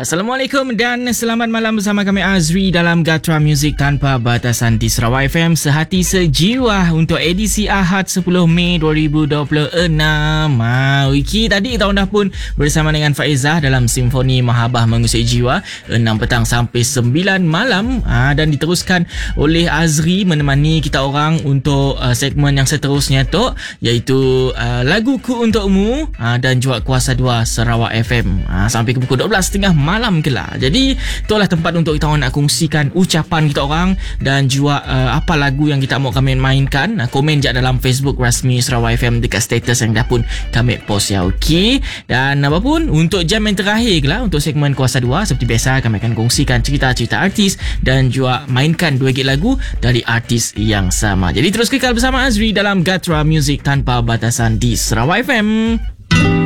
Assalamualaikum dan selamat malam bersama kami Azri dalam Gatra Music Tanpa Batasan di Sarawak FM. Sehati sejiwa untuk edisi Ahad 10 Mei 2026. Wiki tadi kita dah pun bersama dengan Faizah dalam Simfoni Mahabah Mengusik Jiwa 6 petang sampai 9 malam, dan diteruskan oleh Azri menemani kita orang untuk segmen yang seterusnya tu, iaitu Laguku Untukmu dan juga Kuasa 2 Sarawak FM sampai ke pukul 12.30 malam ke lah. Jadi itulah tempat untuk kita orang nak kongsikan ucapan kita orang dan juga apa lagu yang kita mahu kami mainkan. Komen je dalam Facebook rasmi Sarawak FM dekat status yang dah pun kami post ya. Okey. Dan apapun untuk jam yang terakhir ke lah, untuk segmen Kuasa 2 seperti biasa kami akan kongsikan cerita-cerita artis dan juga mainkan 2 gig lagu dari artis yang sama. Jadi terus kekal bersama Azri dalam Gatra Music Tanpa Batasan di Sarawak FM.